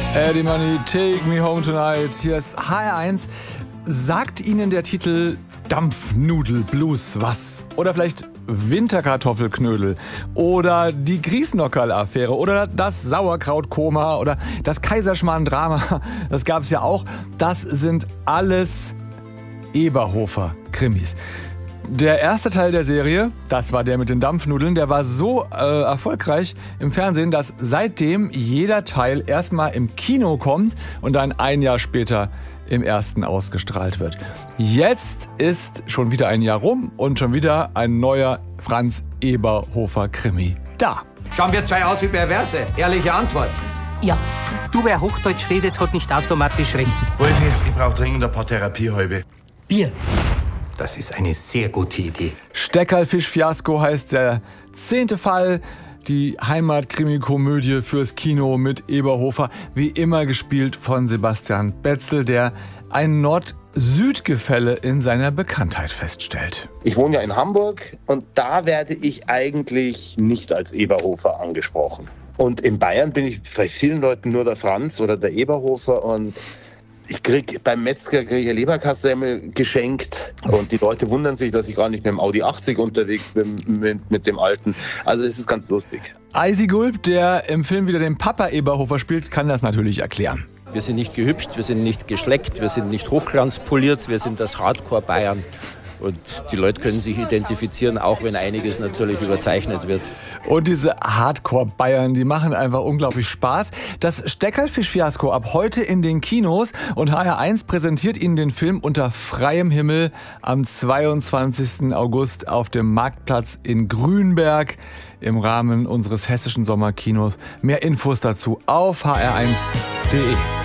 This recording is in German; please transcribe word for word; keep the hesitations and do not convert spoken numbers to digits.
Eddie Money, Take Me Home Tonight. Hier ist H R eins. Sagt Ihnen der Titel Dampfnudelblues was? Oder vielleicht Winterkartoffelknödel? Oder die Griesnockerl-Affäre? Oder das Sauerkrautkoma? Oder das Kaiserschmarrn-Drama? Das gab es ja auch. Das sind alles Eberhofer-Krimis. Der erste Teil der Serie, das war der mit den Dampfnudeln, der war so äh, erfolgreich im Fernsehen, dass seitdem jeder Teil erstmal im Kino kommt und dann ein Jahr später im ersten ausgestrahlt wird. Jetzt ist schon wieder ein Jahr rum und schon wieder ein neuer Franz Eberhofer-Krimi da. Schauen wir zwei aus wie Perverse? Ehrliche Antwort. Ja. Du, wer Hochdeutsch redet, hat nicht automatisch recht. Wolfi, ich brauche dringend ein paar Therapiehalbe. Bier. Das ist eine sehr gute Idee. Steckerlfisch-Fiasko heißt der zehnte Fall. Die Heimat-Krimi-Komödie fürs Kino mit Eberhofer. Wie immer gespielt von Sebastian Betzel, der ein Nord-Süd-Gefälle in seiner Bekanntheit feststellt. Ich wohne ja in Hamburg und da werde ich eigentlich nicht als Eberhofer angesprochen. Und in Bayern bin ich bei vielen Leuten nur der Franz oder der Eberhofer und ich krieg beim Metzger krieg ich eine Leberkassemmel geschenkt und die Leute wundern sich, dass ich gar nicht mit dem Audi achtzig unterwegs bin, mit, mit dem alten. Also es ist ganz lustig. Eisi Gulb, der im Film wieder den Papa Eberhofer spielt, kann das natürlich erklären. Wir sind nicht gehübscht, wir sind nicht geschleckt, wir sind nicht hochglanzpoliert, wir sind das Hardcore-Bayern. Und die Leute können sich identifizieren, auch wenn einiges natürlich überzeichnet wird. Und diese Hardcore-Bayern, die machen einfach unglaublich Spaß. Das Steckerlfisch-Fiasko ab heute in den Kinos und H R eins präsentiert Ihnen den Film unter freiem Himmel am zweiundzwanzigsten August auf dem Marktplatz in Grünberg im Rahmen unseres hessischen Sommerkinos. Mehr Infos dazu auf h r eins punkt d e.